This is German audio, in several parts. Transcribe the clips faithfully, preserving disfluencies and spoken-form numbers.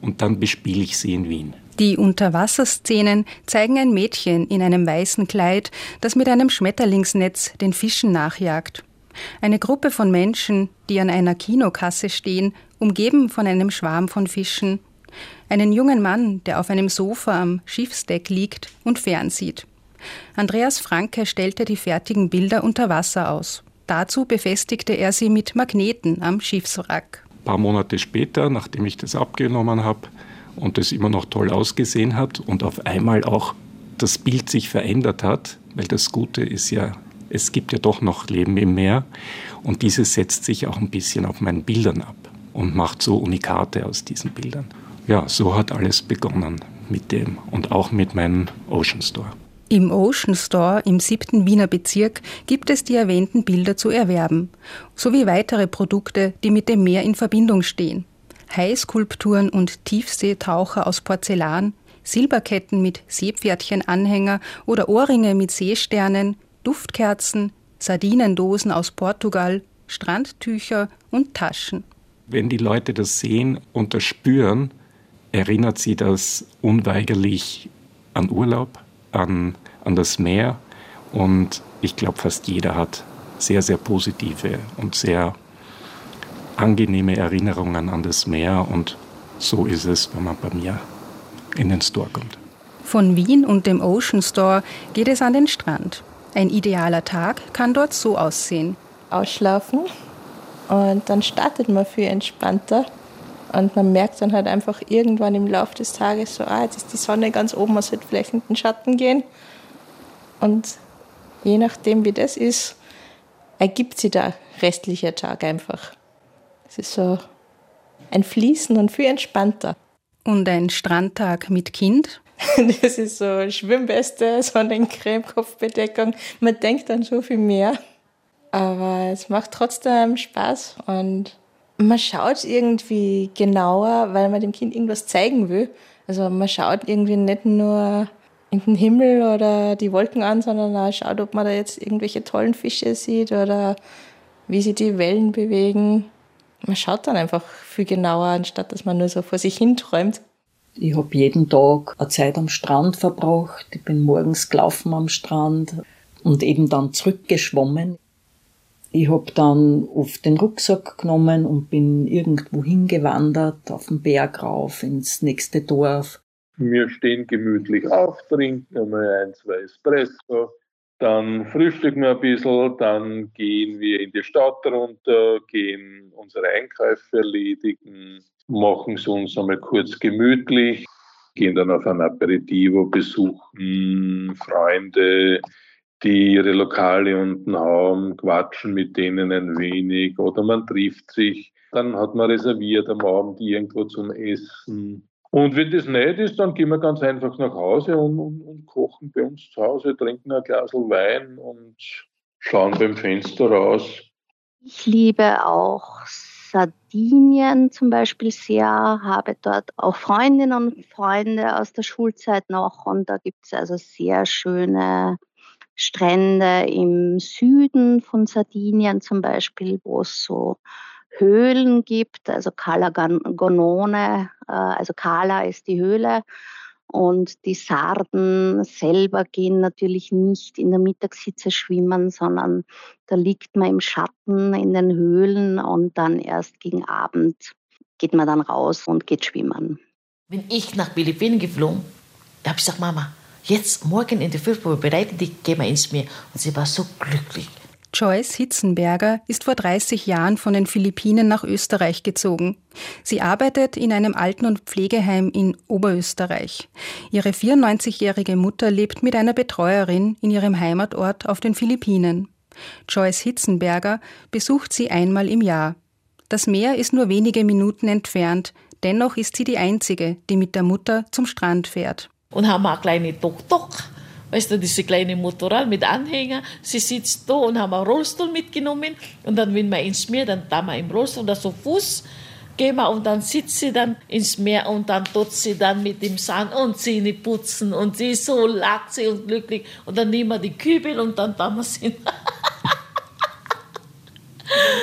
und dann bespiele ich sie in Wien. Die Unterwasserszenen zeigen ein Mädchen in einem weißen Kleid, das mit einem Schmetterlingsnetz den Fischen nachjagt. Eine Gruppe von Menschen, die an einer Kinokasse stehen, umgeben von einem Schwarm von Fischen. Einen jungen Mann, der auf einem Sofa am Schiffsdeck liegt und fernsieht. Andreas Franke stellte die fertigen Bilder unter Wasser aus. Dazu befestigte er sie mit Magneten am Schiffswrack. Ein paar Monate später, nachdem ich das abgenommen habe und es immer noch toll ausgesehen hat und auf einmal auch das Bild sich verändert hat, weil das Gute ist ja, es gibt ja doch noch Leben im Meer und dieses setzt sich auch ein bisschen auf meinen Bildern ab und macht so Unikate aus diesen Bildern. Ja, so hat alles begonnen mit dem und auch mit meinem Ocean Store. Im Ocean Store im siebten Wiener Bezirk gibt es die erwähnten Bilder zu erwerben, sowie weitere Produkte, die mit dem Meer in Verbindung stehen. Haiskulpturen und Tiefseetaucher aus Porzellan, Silberketten mit Seepferdchenanhänger oder Ohrringe mit Seesternen, Duftkerzen, Sardinendosen aus Portugal, Strandtücher und Taschen. Wenn die Leute das sehen und das spüren, erinnert sie das unweigerlich an Urlaub, an, an das Meer. Und ich glaube, fast jeder hat sehr, sehr positive und sehr angenehme Erinnerungen an das Meer. Und so ist es, wenn man bei mir in den Store kommt. Von Wien und dem Ocean Store geht es an den Strand. Ein idealer Tag kann dort so aussehen. Ausschlafen und dann startet man viel entspannter. Und man merkt dann halt einfach irgendwann im Laufe des Tages so, ah, jetzt ist die Sonne ganz oben, man sollte vielleicht in den Schatten gehen. Und je nachdem, wie das ist, ergibt sich der restliche Tag einfach. Es ist so ein Fließen und viel entspannter. Und ein Strandtag mit Kind? Das ist so Schwimmweste, Sonnencreme, Kopfbedeckung. Man denkt an so viel mehr. Aber es macht trotzdem Spaß und man schaut irgendwie genauer, weil man dem Kind irgendwas zeigen will. Also man schaut irgendwie nicht nur in den Himmel oder die Wolken an, sondern auch schaut, ob man da jetzt irgendwelche tollen Fische sieht oder wie sich die Wellen bewegen. Man schaut dann einfach viel genauer, anstatt dass man nur so vor sich hin träumt. Ich habe jeden Tag eine Zeit am Strand verbracht. Ich bin morgens gelaufen am Strand und eben dann zurückgeschwommen. Ich habe dann oft den Rucksack genommen und bin irgendwo hingewandert, auf den Berg rauf, ins nächste Dorf. Wir stehen gemütlich auf, trinken einmal ein, zwei Espresso, dann frühstücken wir ein bisschen, dann gehen wir in die Stadt runter, gehen unsere Einkäufe erledigen, machen es uns einmal kurz gemütlich, gehen dann auf ein Aperitivo, besuchen Freunde, die ihre Lokale unten haben, quatschen mit denen ein wenig oder man trifft sich. Dann hat man reserviert am Abend irgendwo zum Essen. Und wenn das nicht ist, dann gehen wir ganz einfach nach Hause und, und, und kochen bei uns zu Hause, trinken ein Glas Wein und schauen beim Fenster raus. Ich liebe auch Sardinien zum Beispiel sehr, habe dort auch Freundinnen und Freunde aus der Schulzeit noch und da gibt es also sehr schöne Strände im Süden von Sardinien zum Beispiel, wo es so Höhlen gibt, also Cala Gonone, also Cala ist die Höhle und die Sarden selber gehen natürlich nicht in der Mittagshitze schwimmen, sondern da liegt man im Schatten in den Höhlen und dann erst gegen Abend geht man dann raus und geht schwimmen. Bin ich nach Philippinen geflogen, da habe ich gesagt, Mama, jetzt morgen in der Früh bereiten die, gehen wir ins Meer. Und sie war so glücklich. Joyce Hitzenberger ist vor dreißig Jahren von den Philippinen nach Österreich gezogen. Sie arbeitet in einem Alten- und Pflegeheim in Oberösterreich. Ihre vierundneunzigjährige Mutter lebt mit einer Betreuerin in ihrem Heimatort auf den Philippinen. Joyce Hitzenberger besucht sie einmal im Jahr. Das Meer ist nur wenige Minuten entfernt, dennoch ist sie die Einzige, die mit der Mutter zum Strand fährt. Und haben eine kleine Tuk-Tuk, weißt du, diese kleine Motorrad mit Anhänger. Sie sitzt da und haben einen Rollstuhl mitgenommen. Und dann, wenn wir ins Meer, dann da wir im Rollstuhl oder so Fuß gehen wir und dann sitzt sie dann ins Meer und dann tut sie dann mit dem Sand und Zähne putzen und sie ist so lacht sie und glücklich. Und dann nehmen wir die Kübel und dann da wir sie.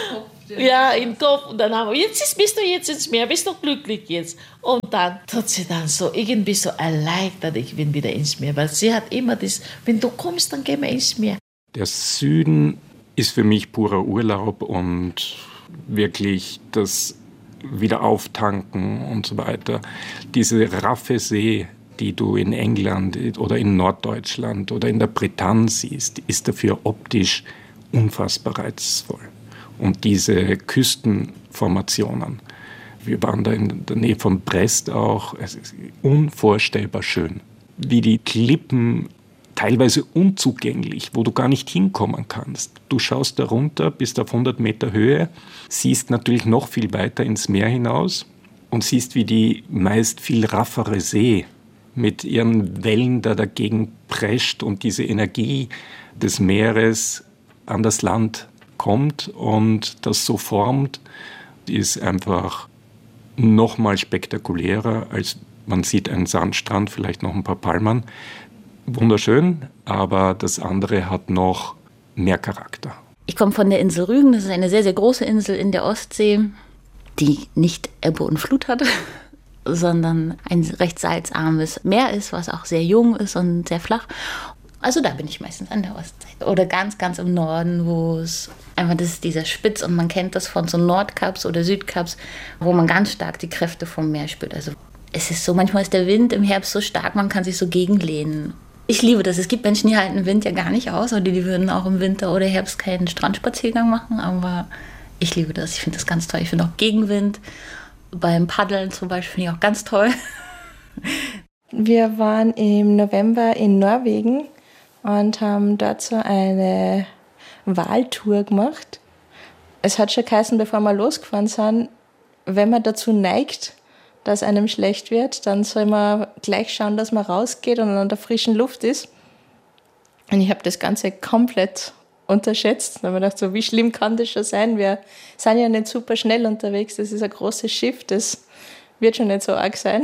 Ja, im Kopf. Und dann haben wir, jetzt ist, bist du jetzt ins Meer, bist du glücklich jetzt. Und dann tut sie dann so irgendwie so erleichtert, ich bin wieder ins Meer. Weil sie hat immer das, wenn du kommst, dann gehen wir ins Meer. Der Süden ist für mich purer Urlaub und wirklich das Wiederauftanken und so weiter. Diese raffe See, die du in England oder in Norddeutschland oder in der Bretagne siehst, ist dafür optisch unfassbar reizvoll. Und diese Küstenformationen, wir waren da in der Nähe von Brest auch, es ist unvorstellbar schön. Wie die Klippen, teilweise unzugänglich, wo du gar nicht hinkommen kannst. Du schaust da runter, bist auf hundert Meter Höhe, siehst natürlich noch viel weiter ins Meer hinaus und siehst, wie die meist viel raffere See mit ihren Wellen da dagegen prescht und diese Energie des Meeres an das Land kommt und das so formt, ist einfach noch mal spektakulärer, als man sieht einen Sandstrand, vielleicht noch ein paar Palmen. Wunderschön, aber das andere hat noch mehr Charakter. Ich komme von der Insel Rügen, das ist eine sehr, sehr große Insel in der Ostsee, die nicht Ebbe und Flut hat, sondern ein recht salzarmes Meer ist, was auch sehr jung ist und sehr flach. Also da bin ich meistens an der Ostsee. Oder ganz, ganz im Norden, wo es einfach, das ist dieser Spitz und man kennt das von so Nordkaps oder Südkaps, wo man ganz stark die Kräfte vom Meer spürt. Also es ist so, manchmal ist der Wind im Herbst so stark, man kann sich so gegenlehnen. Ich liebe das. Es gibt Menschen, die halten den Wind ja gar nicht aus oder die würden auch im Winter oder Herbst keinen Strandspaziergang machen, aber ich liebe das. Ich finde das ganz toll. Ich finde auch Gegenwind. Beim Paddeln zum Beispiel finde ich auch ganz toll. Wir waren im November in Norwegen und haben dort so eine Waltour gemacht. Es hat schon geheißen, bevor wir losgefahren sind, wenn man dazu neigt, dass einem schlecht wird, dann soll man gleich schauen, dass man rausgeht und an der frischen Luft ist. Und ich habe das Ganze komplett unterschätzt. Da habe ich gedacht, so, wie schlimm kann das schon sein? Wir sind ja nicht super schnell unterwegs, das ist ein großes Schiff, das wird schon nicht so arg sein.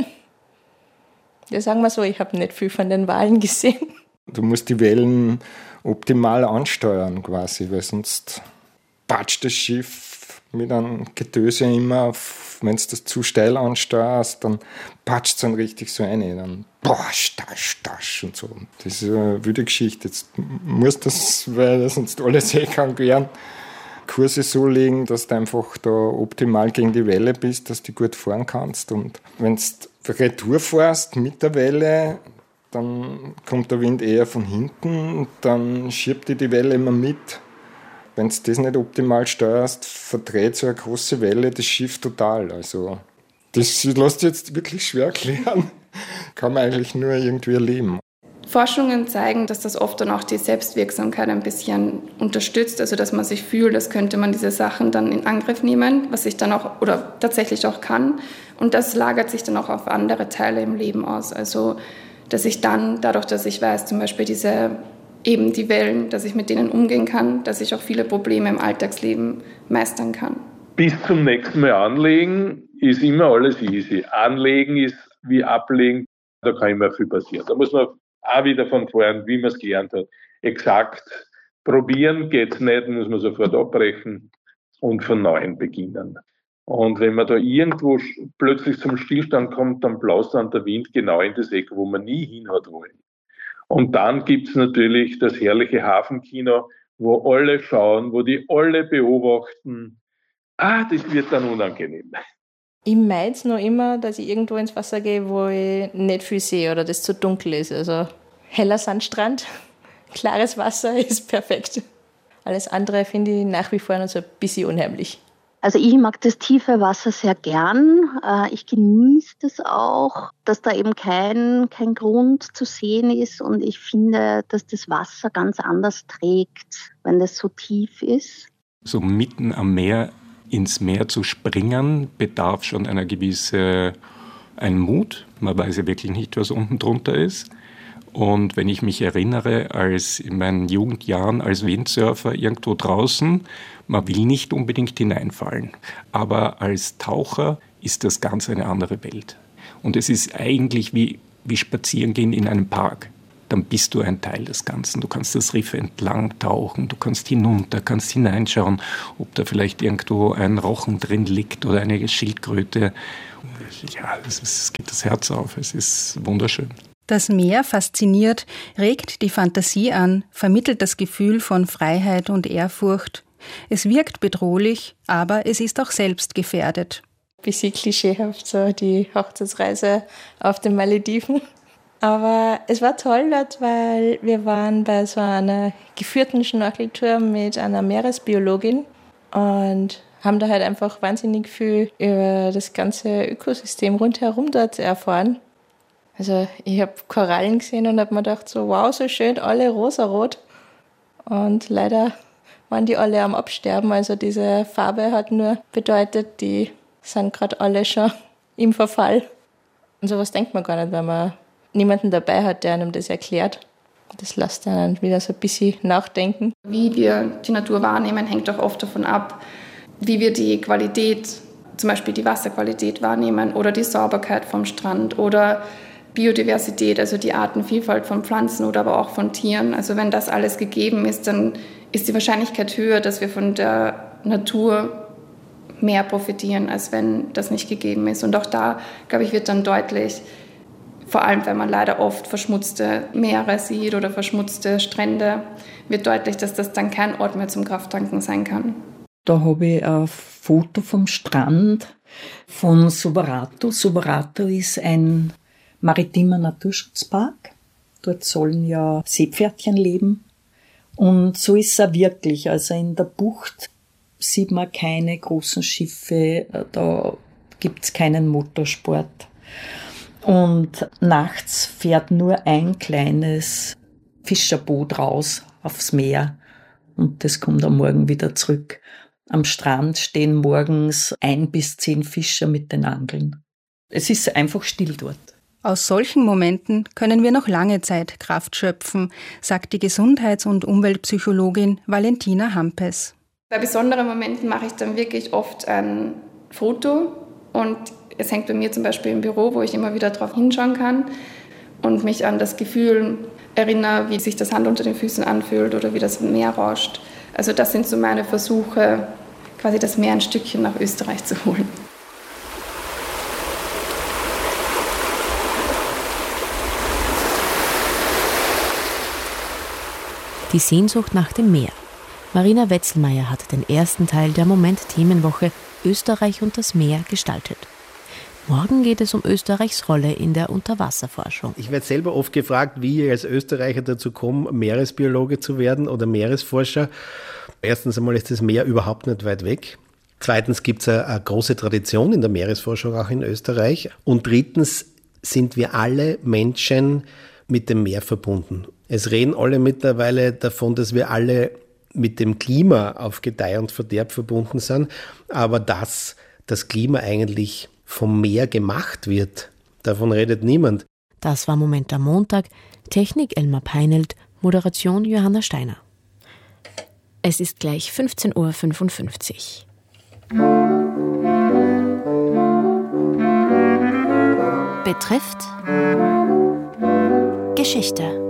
Ja, sagen wir so, ich habe nicht viel von den Walen gesehen. Du musst die Wellen optimal ansteuern quasi, weil sonst patscht das Schiff mit einem Getöse immer, wenn du das zu steil ansteuerst, dann patscht es dann richtig so rein, dann boah, stasch, stasch und so. Das ist eine wilde Geschichte. Jetzt musst du das, weil das sonst alles eh kann gern, Kurse so legen, dass du einfach da optimal gegen die Welle bist, dass du gut fahren kannst. Und wenn du retour fährst mit der Welle, dann kommt der Wind eher von hinten, dann schiebt dir die Welle immer mit. Wenn du das nicht optimal steuerst, verdreht so eine große Welle das Schiff total. Also, das lässt sich jetzt wirklich schwer erklären. Kann man eigentlich nur irgendwie erleben. Forschungen zeigen, dass das oft dann auch die Selbstwirksamkeit ein bisschen unterstützt, also dass man sich fühlt, als könnte man diese Sachen dann in Angriff nehmen, was ich dann auch oder tatsächlich auch kann. Und das lagert sich dann auch auf andere Teile im Leben aus. Also, dass ich dann, dadurch, dass ich weiß, zum Beispiel diese eben die Wellen, dass ich mit denen umgehen kann, dass ich auch viele Probleme im Alltagsleben meistern kann. Bis zum nächsten Mal anlegen ist immer alles easy. Anlegen ist wie ablegen, da kann immer viel passieren. Da muss man auch wieder von vorn, wie man es gelernt hat. Exakt probieren geht es nicht, muss man sofort abbrechen und von neuem beginnen. Und wenn man da irgendwo plötzlich zum Stillstand kommt, dann blaust dann der Wind genau in das Eck, wo man nie hin hat wollen. Und dann gibt es natürlich das herrliche Hafenkino, wo alle schauen, wo die alle beobachten. Ah, das wird dann unangenehm. Ich meine es noch immer, dass ich irgendwo ins Wasser gehe, wo ich nicht viel sehe oder das zu dunkel ist. Also heller Sandstrand, klares Wasser ist perfekt. Alles andere finde ich nach wie vor noch so ein bisschen unheimlich. Also ich mag das tiefe Wasser sehr gern. Ich genieße das auch, dass da eben kein, kein Grund zu sehen ist. Und ich finde, dass das Wasser ganz anders trägt, wenn das so tief ist. So mitten am Meer ins Meer zu springen, bedarf schon einer gewissen einen Mut. Man weiß ja wirklich nicht, was unten drunter ist. Und wenn ich mich erinnere, als in meinen Jugendjahren als Windsurfer irgendwo draußen, man will nicht unbedingt hineinfallen. Aber als Taucher ist das ganz eine andere Welt. Und es ist eigentlich wie, wie Spazierengehen in einem Park. dann bist du ein Teil des Ganzen. Du kannst das Riff entlang tauchen, du kannst hinunter, kannst hineinschauen, ob da vielleicht irgendwo ein Rochen drin liegt oder eine Schildkröte. Ja, es, ist, es geht das Herz auf, es ist wunderschön. Das Meer fasziniert, regt die Fantasie an, vermittelt das Gefühl von Freiheit und Ehrfurcht. Es wirkt bedrohlich, aber es ist auch selbst gefährdet. Bisschen klischeehaft, so die Hochzeitsreise auf den Malediven. Aber es war toll dort, weil wir waren bei so einer geführten Schnorcheltour mit einer Meeresbiologin und haben da halt einfach wahnsinnig viel über das ganze Ökosystem rundherum dort erfahren. Also ich habe Korallen gesehen und habe mir gedacht, so wow, so schön, alle rosarot. Und leider waren die alle am Absterben. Also diese Farbe hat nur bedeutet, die sind gerade alle schon im Verfall. Und sowas denkt man gar nicht, wenn man niemanden dabei hat, der einem das erklärt. Das lässt dann wieder so ein bisschen nachdenken. Wie wir die Natur wahrnehmen, hängt auch oft davon ab, wie wir die Qualität, zum Beispiel die Wasserqualität wahrnehmen oder die Sauberkeit vom Strand oder Biodiversität, also die Artenvielfalt von Pflanzen oder aber auch von Tieren. Also wenn das alles gegeben ist, dann ist die Wahrscheinlichkeit höher, dass wir von der Natur mehr profitieren, als wenn das nicht gegeben ist. Und auch da, glaube ich, wird dann deutlich, vor allem wenn man leider oft verschmutzte Meere sieht oder verschmutzte Strände, wird deutlich, dass das dann kein Ort mehr zum Krafttanken sein kann. Da habe ich ein Foto vom Strand von Suvarato. Suvarato ist ein maritimer Naturschutzpark. Dort sollen ja Seepferdchen leben. Und so ist es auch wirklich. Also in der Bucht sieht man keine großen Schiffe, da gibt's keinen Motorsport. Und nachts fährt nur ein kleines Fischerboot raus aufs Meer und das kommt am Morgen wieder zurück. Am Strand stehen morgens ein bis zehn Fischer mit den Angeln. Es ist einfach still dort. Aus solchen Momenten können wir noch lange Zeit Kraft schöpfen, sagt die Gesundheits- und Umweltpsychologin Valentina Hampes. Bei besonderen Momenten mache ich dann wirklich oft ein Foto und es hängt bei mir zum Beispiel im Büro, wo ich immer wieder drauf hinschauen kann und mich an das Gefühl erinnere, wie sich das Sand unter den Füßen anfühlt oder wie das Meer rauscht. Also das sind so meine Versuche, quasi das Meer ein Stückchen nach Österreich zu holen. Die Sehnsucht nach dem Meer. Marina Wetzelmeier hat den ersten Teil der Moment-Themenwoche Österreich und das Meer gestaltet. Morgen geht es um Österreichs Rolle in der Unterwasserforschung. Ich werde selber oft gefragt, wie ich als Österreicher dazu komme, Meeresbiologe zu werden oder Meeresforscher. Erstens einmal ist das Meer überhaupt nicht weit weg. Zweitens gibt es eine, eine große Tradition in der Meeresforschung auch in Österreich. Und drittens sind wir alle Menschen mit dem Meer verbunden. Es reden alle mittlerweile davon, dass wir alle mit dem Klima auf Gedeih und Verderb verbunden sind, aber dass das Klima eigentlich vom Meer gemacht wird, davon redet niemand. Das war Moment am Montag. Technik Elmar Peinelt, Moderation Johanna Steiner. Es ist gleich fünfzehn Uhr fünfundfünfzig. Betrifft Geschichte.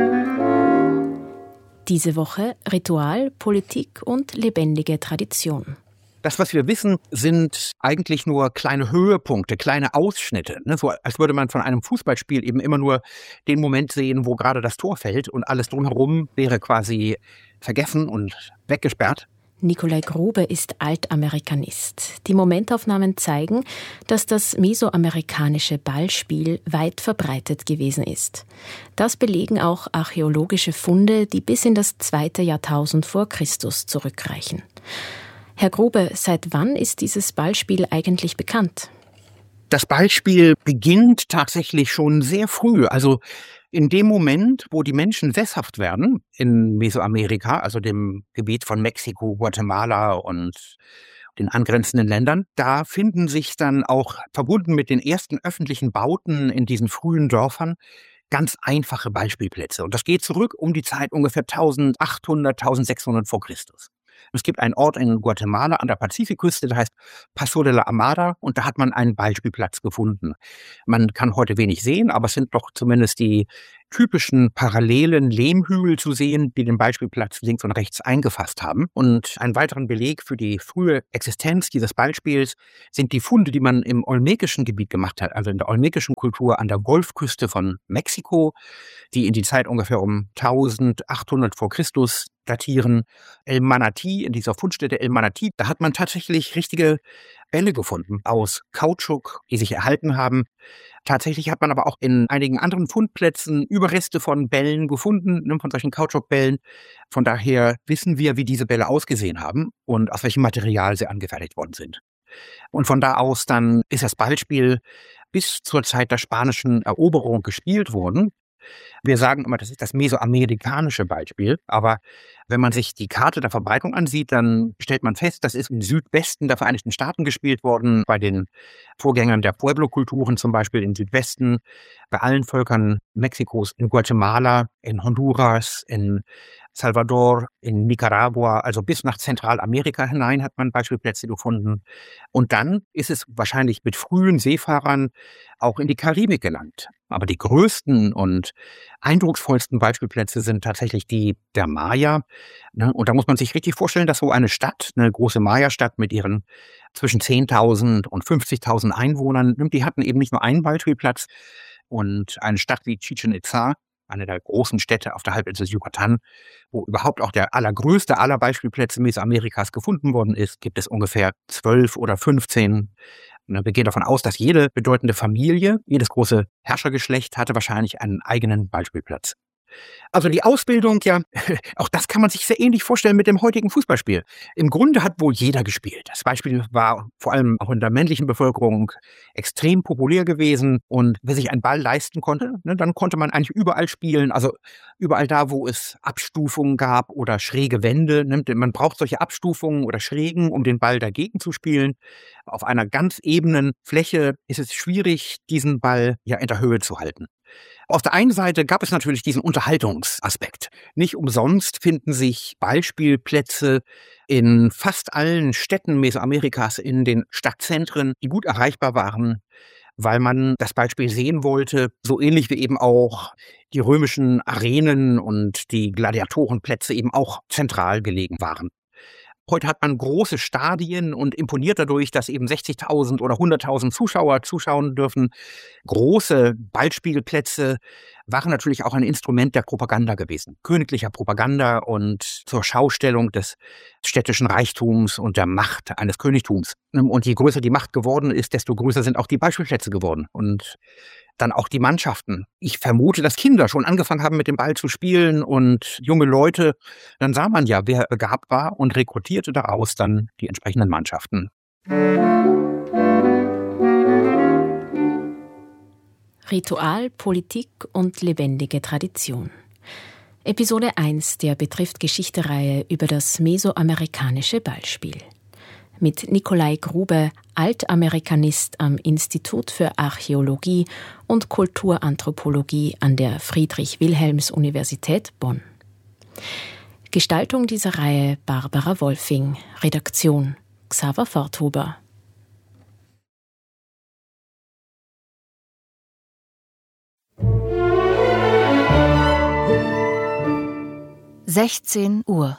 Diese Woche Ritual, Politik und lebendige Tradition. Das, was wir wissen, sind eigentlich nur kleine Höhepunkte, kleine Ausschnitte. Ne? So als würde man von einem Fußballspiel eben immer nur den Moment sehen, wo gerade das Tor fällt und alles drumherum wäre quasi vergessen und weggesperrt. Nikolai Grube ist Altamerikanist. Die Momentaufnahmen zeigen, dass das mesoamerikanische Ballspiel weit verbreitet gewesen ist. Das belegen auch archäologische Funde, die bis in das zweite Jahrtausend vor Christus zurückreichen. Herr Grube, seit wann ist dieses Ballspiel eigentlich bekannt? Das Ballspiel beginnt tatsächlich schon sehr früh, also in dem Moment, wo die Menschen sesshaft werden in Mesoamerika, also dem Gebiet von Mexiko, Guatemala und den angrenzenden Ländern, da finden sich dann auch verbunden mit den ersten öffentlichen Bauten in diesen frühen Dörfern ganz einfache Ballspielplätze. Und das geht zurück um die Zeit ungefähr eintausendachthundert, eintausendsechshundert vor Christus. Es gibt einen Ort in Guatemala an der Pazifikküste, der heißt Paso de la Amada, und da hat man einen Ballspielplatz gefunden. Man kann heute wenig sehen, aber es sind doch zumindest die typischen parallelen Lehmhügel zu sehen, die den Ballspielplatz links und rechts eingefasst haben. Und einen weiteren Beleg für die frühe Existenz dieses Ballspiels sind die Funde, die man im olmekischen Gebiet gemacht hat, also in der olmekischen Kultur an der Golfküste von Mexiko, die in die Zeit ungefähr um eintausendachthundert vor Christus datieren. El Manatí, in dieser Fundstätte El Manatí, da hat man tatsächlich richtige Bälle gefunden aus Kautschuk, die sich erhalten haben. Tatsächlich hat man aber auch in einigen anderen Fundplätzen Überreste von Bällen gefunden, ne, von solchen Kautschukbällen. Von daher wissen wir, wie diese Bälle ausgesehen haben und aus welchem Material sie angefertigt worden sind. Und von da aus dann ist das Ballspiel bis zur Zeit der spanischen Eroberung gespielt worden. Wir sagen immer, das ist das mesoamerikanische Ballspiel, aber wenn man sich die Karte der Verbreitung ansieht, dann stellt man fest, das ist im Südwesten der Vereinigten Staaten gespielt worden, bei den Vorgängern der Pueblo-Kulturen zum Beispiel im Südwesten, bei allen Völkern Mexikos, in Guatemala, in Honduras, in Salvador, in Nicaragua, also bis nach Zentralamerika hinein hat man Beispielplätze gefunden. Und dann ist es wahrscheinlich mit frühen Seefahrern auch in die Karibik gelangt. Aber die größten und eindrucksvollsten Beispielplätze sind tatsächlich die der Maya. Und da muss man sich richtig vorstellen, dass so eine Stadt, eine große Maya-Stadt mit ihren zwischen zehntausend und fünfzigtausend Einwohnern, die hatten eben nicht nur einen Beispielplatz. Und eine Stadt wie Chichen Itza, eine der großen Städte auf der Halbinsel Yucatan, wo überhaupt auch der allergrößte aller Beispielplätze Mesoamerikas gefunden worden ist, gibt es ungefähr zwölf oder fünfzehn. Wir gehen davon aus, dass jede bedeutende Familie, jedes große Herrschergeschlecht hatte wahrscheinlich einen eigenen Beispielplatz. Also die Ausbildung, ja, auch das kann man sich sehr ähnlich vorstellen mit dem heutigen Fußballspiel. Im Grunde hat wohl jeder gespielt. Das Beispiel war vor allem auch in der männlichen Bevölkerung extrem populär gewesen. Und wer sich einen Ball leisten konnte, ne, dann konnte man eigentlich überall spielen. Also überall da, wo es Abstufungen gab oder schräge Wände. Ne, man braucht solche Abstufungen oder Schrägen, um den Ball dagegen zu spielen. Auf einer ganz ebenen Fläche ist es schwierig, diesen Ball ja in der Höhe zu halten. Auf der einen Seite gab es natürlich diesen Unterhaltungsaspekt. Nicht umsonst finden sich Ballspielplätze in fast allen Städten Mesoamerikas, in den Stadtzentren, die gut erreichbar waren, weil man das Ballspiel sehen wollte, so ähnlich wie eben auch die römischen Arenen und die Gladiatorenplätze eben auch zentral gelegen waren. Heute hat man große Stadien und imponiert dadurch, dass eben sechzigtausend oder hunderttausend Zuschauer zuschauen dürfen. Große Ballspielplätze waren natürlich auch ein Instrument der Propaganda gewesen. Königlicher Propaganda und zur Schaustellung des städtischen Reichtums und der Macht eines Königtums. Und je größer die Macht geworden ist, desto größer sind auch die Ballspielplätze geworden. Und dann auch die Mannschaften. Ich vermute, dass Kinder schon angefangen haben, mit dem Ball zu spielen und junge Leute. Dann sah man ja, wer begabt war und rekrutierte daraus dann die entsprechenden Mannschaften. Ritual, Politik und lebendige Tradition. Episode eins der Betrifft Geschichte-Reihe über das mesoamerikanische Ballspiel. Mit Nikolai Grube, Altamerikanist am Institut für Archäologie und Kulturanthropologie an der Friedrich-Wilhelms-Universität Bonn. Gestaltung dieser Reihe Barbara Wolfing, Redaktion Xaver Forthuber. sechzehn Uhr.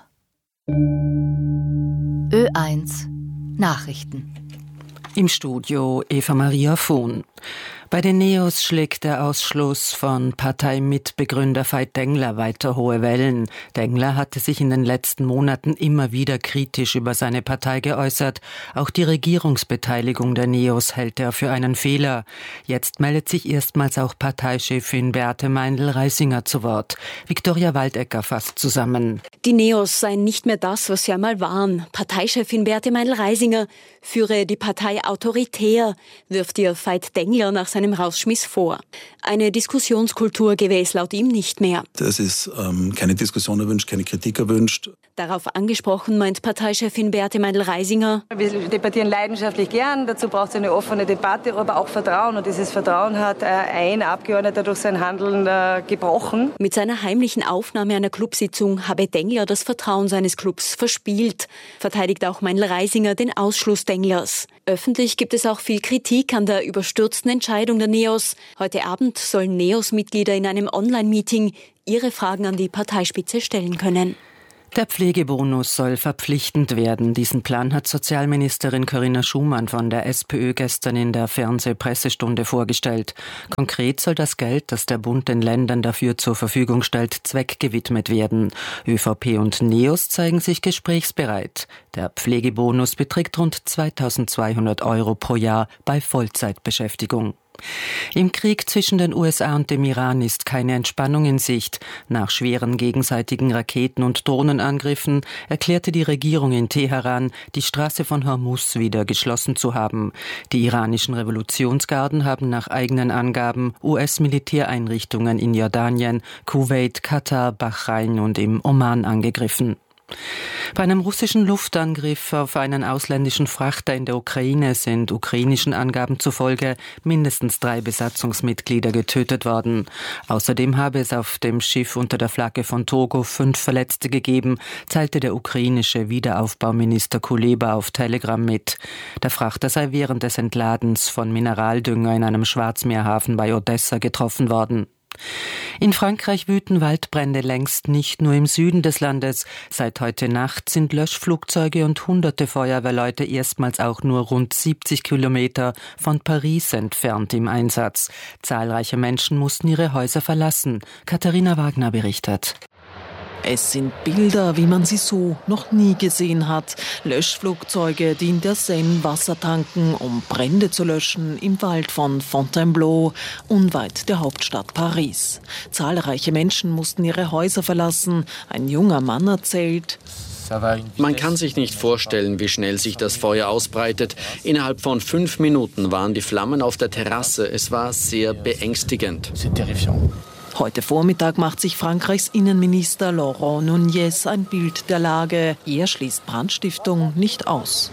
Ö eins Nachrichten. Im Studio Eva Maria Vohn. Bei den Neos schlägt der Ausschluss von Parteimitbegründer Veit Dengler weiter hohe Wellen. Dengler hatte sich in den letzten Monaten immer wieder kritisch über seine Partei geäußert. Auch die Regierungsbeteiligung der Neos hält er für einen Fehler. Jetzt meldet sich erstmals auch Parteichefin Beate Meindl-Reisinger zu Wort. Viktoria Waldecker fasst zusammen. Die Neos seien nicht mehr das, was sie einmal waren. Parteichefin Beate Meindl-Reisinger führe die Partei autoritär, wirft ihr Veit Dengler nach seinem Rausschmiss vor. Eine Diskussionskultur gäbe es laut ihm nicht mehr. Es ist ähm, keine Diskussion erwünscht, keine Kritik erwünscht. Darauf angesprochen meint Parteichefin Beate Meindl-Reisinger. Wir debattieren leidenschaftlich gern, dazu braucht es eine offene Debatte, aber auch Vertrauen. Und dieses Vertrauen hat äh, ein Abgeordneter durch sein Handeln äh, gebrochen. Mit seiner heimlichen Aufnahme einer Clubsitzung habe Dengler das Vertrauen seines Clubs verspielt, verteidigt auch Meindl-Reisinger den Ausschluss Denglers. Öffentlich gibt es auch viel Kritik an der überstürzten Entscheidung der NEOS. Heute Abend sollen NEOS-Mitglieder in einem Online-Meeting ihre Fragen an die Parteispitze stellen können. Der Pflegebonus soll verpflichtend werden. Diesen Plan hat Sozialministerin Corinna Schumann von der SPÖ gestern in der Fernsehpressestunde vorgestellt. Konkret soll das Geld, das der Bund den Ländern dafür zur Verfügung stellt, zweckgewidmet werden. ÖVP und NEOS zeigen sich gesprächsbereit. Der Pflegebonus beträgt rund zweitausendzweihundert Euro pro Jahr bei Vollzeitbeschäftigung. Im Krieg zwischen den U S A und dem Iran ist keine Entspannung in Sicht. Nach schweren gegenseitigen Raketen- und Drohnenangriffen erklärte die Regierung in Teheran, die Straße von Hormuz wieder geschlossen zu haben. Die iranischen Revolutionsgarden haben nach eigenen Angaben U S-Militäreinrichtungen in Jordanien, Kuwait, Katar, Bahrain und im Oman angegriffen. Bei einem russischen Luftangriff auf einen ausländischen Frachter in der Ukraine sind ukrainischen Angaben zufolge mindestens drei Besatzungsmitglieder getötet worden. Außerdem habe es auf dem Schiff unter der Flagge von Togo fünf Verletzte gegeben, teilte der ukrainische Wiederaufbauminister Kuleba auf Telegram mit. Der Frachter sei während des Entladens von Mineraldünger in einem Schwarzmeerhafen bei Odessa getroffen worden. In Frankreich wüten Waldbrände längst nicht nur im Süden des Landes. Seit heute Nacht sind Löschflugzeuge und hunderte Feuerwehrleute erstmals auch nur rund siebzig Kilometer von Paris entfernt im Einsatz. Zahlreiche Menschen mussten ihre Häuser verlassen. Katharina Wagner berichtet. Es sind Bilder, wie man sie so noch nie gesehen hat. Löschflugzeuge, die in der Seine Wasser tanken, um Brände zu löschen im Wald von Fontainebleau, unweit der Hauptstadt Paris. Zahlreiche Menschen mussten ihre Häuser verlassen. Ein junger Mann erzählt: Man kann sich nicht vorstellen, wie schnell sich das Feuer ausbreitet. Innerhalb von fünf Minuten waren die Flammen auf der Terrasse. Es war sehr beängstigend. Heute Vormittag macht sich Frankreichs Innenminister Laurent Nunez ein Bild der Lage. Er schließt Brandstiftung nicht aus.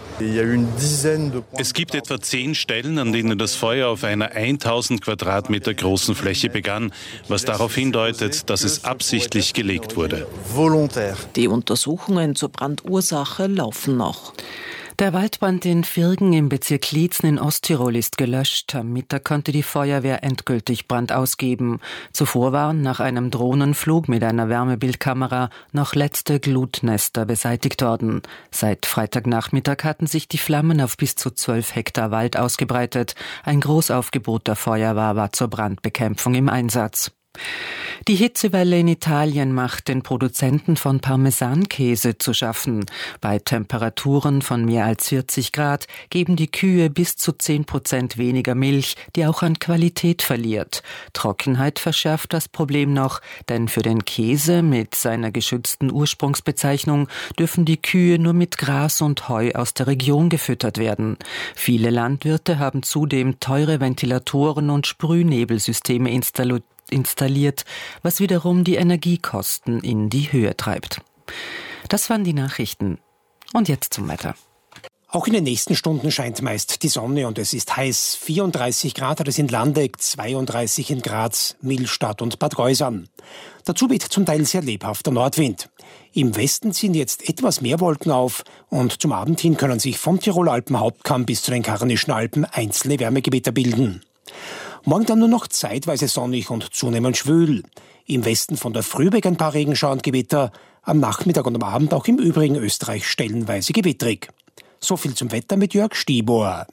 Es gibt etwa zehn Stellen, an denen das Feuer auf einer tausend Quadratmeter großen Fläche begann, was darauf hindeutet, dass es absichtlich gelegt wurde. Die Untersuchungen zur Brandursache laufen noch. Der Waldbrand in Virgen im Bezirk Liezen in Osttirol ist gelöscht. Am Mittag konnte die Feuerwehr endgültig Brand ausgeben. Zuvor waren nach einem Drohnenflug mit einer Wärmebildkamera noch letzte Glutnester beseitigt worden. Seit Freitagnachmittag hatten sich die Flammen auf bis zu zwölf Hektar Wald ausgebreitet. Ein Großaufgebot der Feuerwehr war zur Brandbekämpfung im Einsatz. Die Hitzewelle in Italien macht den Produzenten von Parmesankäse zu schaffen. Bei Temperaturen von mehr als vierzig Grad geben die Kühe bis zu zehn Prozent weniger Milch, die auch an Qualität verliert. Trockenheit verschärft das Problem noch, denn für den Käse mit seiner geschützten Ursprungsbezeichnung dürfen die Kühe nur mit Gras und Heu aus der Region gefüttert werden. Viele Landwirte haben zudem teure Ventilatoren und Sprühnebelsysteme installiert. installiert, was wiederum die Energiekosten in die Höhe treibt. Das waren die Nachrichten. Und jetzt zum Wetter. Auch in den nächsten Stunden scheint meist die Sonne und es ist heiß. vierunddreißig Grad hat es in Landeck, zweiunddreißig in Graz, Millstatt und Bad Gäusern. Dazu weht zum Teil sehr lebhafter Nordwind. Im Westen ziehen jetzt etwas mehr Wolken auf und zum Abend hin können sich vom Tiroler Alpenhauptkamm bis zu den Karnischen Alpen einzelne Wärmegewitter bilden. Morgen dann nur noch zeitweise sonnig und zunehmend schwül. Im Westen von der Frühbeck ein paar Regenschauer und Gewitter, am Nachmittag und am Abend auch im übrigen Österreich stellenweise gewittrig. So viel zum Wetter mit Jörg Stieber.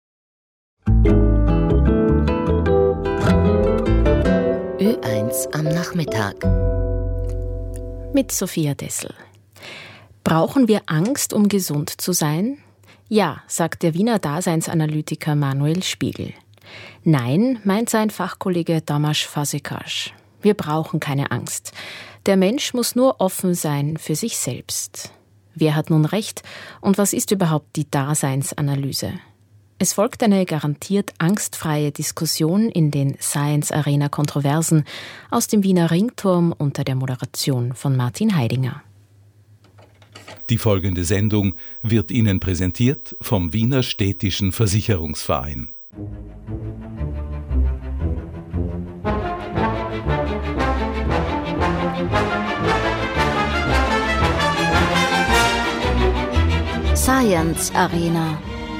Ö eins am Nachmittag. Mit Sophia Dessel. Brauchen wir Angst, um gesund zu sein? Ja, sagt der Wiener Daseinsanalytiker Manuel Spiegel. Nein, meint sein Fachkollege Tamas Fazekas. Wir brauchen keine Angst. Der Mensch muss nur offen sein für sich selbst. Wer hat nun recht und was ist überhaupt die Daseinsanalyse? Es folgt eine garantiert angstfreie Diskussion in den Science Arena Kontroversen aus dem Wiener Ringturm unter der Moderation von Martin Heidinger. Die folgende Sendung wird Ihnen präsentiert vom Wiener Städtischen Versicherungsverein. Science Arena.